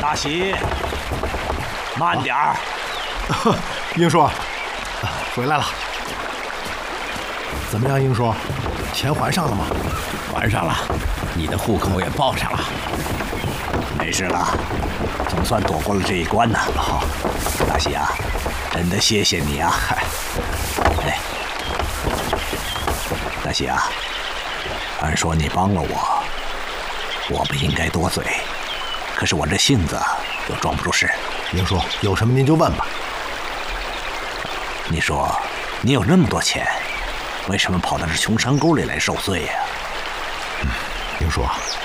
大喜，慢点儿。 英叔，回来了。怎么样，英叔，钱还上了吗？ 还上了，你的户口也报上了，没事了，总算躲过了这一关呢。好，大喜啊，真的谢谢你啊！哎，大喜啊，按说你帮了我，我不应该多嘴，可是我这性子又装不住事。 英叔，有什么您就问吧。 你说，你有那么多钱，为什么跑到这穷山沟里来受罪呀？ 英叔，